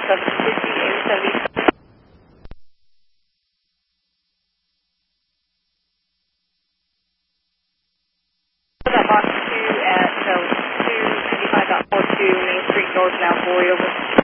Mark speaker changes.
Speaker 1: 750 that box 2 at 295.42 Main Street North, now boy over.